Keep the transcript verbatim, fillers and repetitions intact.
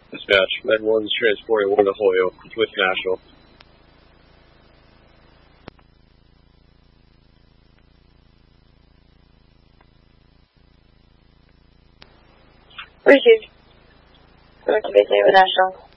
Dispatch, Med one's transporting one to Holyoke with National. Received. Going to Bay State with National.